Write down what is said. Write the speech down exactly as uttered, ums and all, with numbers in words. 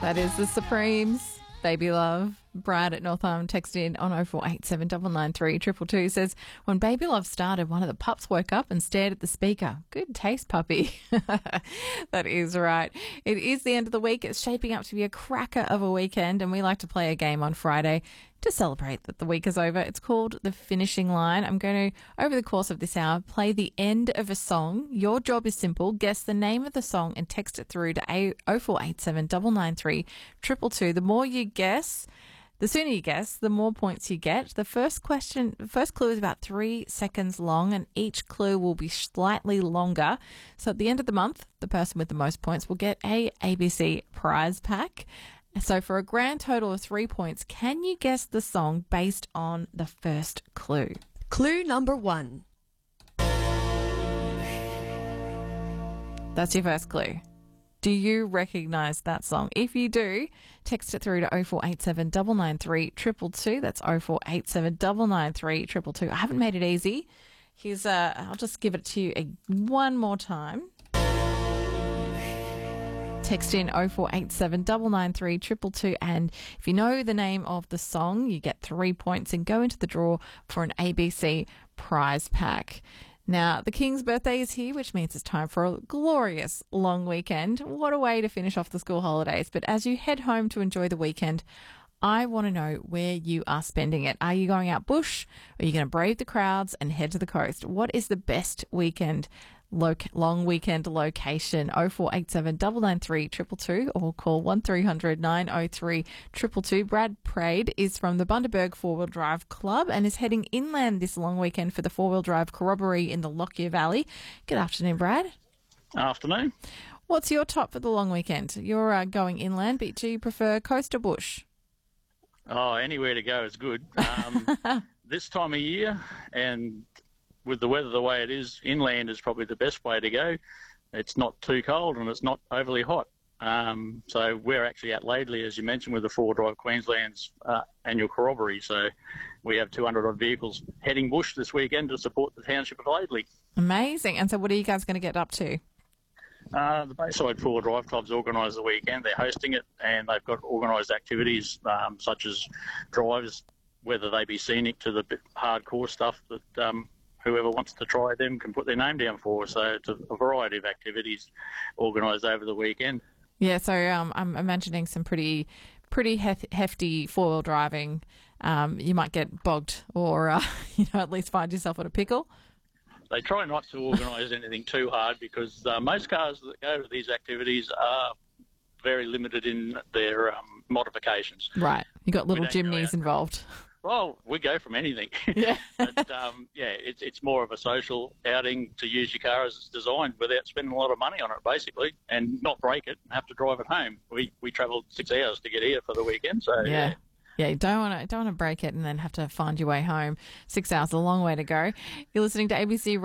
That is the Supremes, Baby Love. Brad at Northam texted in on oh four eight seven nine nine three two two two says, when Baby Love started, one of the pups woke up and stared at the speaker. Good taste, puppy. That is right. It is the end of the week. It's shaping up to be a cracker of a weekend, and we like to play a game on Friday to celebrate that the week is over. It's called The Finishing Line. I'm going to, over the course of this hour, play the end of a song. Your job is simple. Guess the name of the song and text it through to oh four eight seven nine nine three two two two. The more you guess, the sooner you guess, the more points you get. The first question, the first clue is about three seconds long, and each clue will be slightly longer. So at the end of the month, the person with the most points will get a A B C prize pack. So for a grand total of three points, can you guess the song based on the first clue? Clue number one. That's your first clue. Do you recognise that song? If you do, text it through to oh four eight seven nine nine three two two two. That's oh four eight seven nine nine three two two two. I haven't made it easy. Here's uh, I'll just give it to you a, one more time. Text in oh four eight seven nine nine three two two two, and if you know the name of the song, you get three points and go into the draw for an A B C prize pack. Now, the King's birthday is here, which means it's time for a glorious long weekend. What a way to finish off the school holidays. But as you head home to enjoy the weekend, I want to know where you are spending it. Are you going out bush? Or are you going to brave the crowds and head to the coast? What is the best weekend Loc- long weekend location? oh four eight seven nine nine three two two two or call one three hundred nine oh three two two two. Brad Prade is from the Bundaberg Four-Wheel Drive Club and is heading inland this long weekend for the four-wheel drive corroboree in the Lockyer Valley. Good afternoon, Brad. Afternoon. What's your top for the long weekend? You're uh, going inland, but do you prefer coast or bush? Oh, anywhere to go is good. Um, this time of year, and with the weather the way it is, inland is probably the best way to go. It's not too cold and it's not overly hot. Um, so we're actually at Laidley, as you mentioned, with the Four Drive Queensland's uh, annual corroboree. So we have two hundred odd vehicles heading bush this weekend to support the township of Laidley. Amazing. And so what are you guys going to get up to? Uh, the Bayside Four Drive Club's organised the weekend. They're hosting it, and they've got organised activities um, such as drives, whether they be scenic to the bit hardcore stuff that um, whoever wants to try them can put their name down for. So it's a, a variety of activities organised over the weekend. Yeah, so um, I'm imagining some pretty pretty hef- hefty four-wheel driving. Um, you might get bogged or, uh, you know, at least find yourself in a pickle. They try not to organise anything too hard because uh, most cars that go to these activities are very limited in their um, modifications. Right. You got little chimneys involved. Well, we go from anything. Yeah. but, um, yeah, it's it's more of a social outing to use your car as it's designed without spending a lot of money on it, basically, and not break it and have to drive it home. We we travelled six hours to get here for the weekend, so yeah. yeah. Yeah, you don't want to don't want to break it and then have to find your way home. Six hours, a long way to go. You're listening to A B C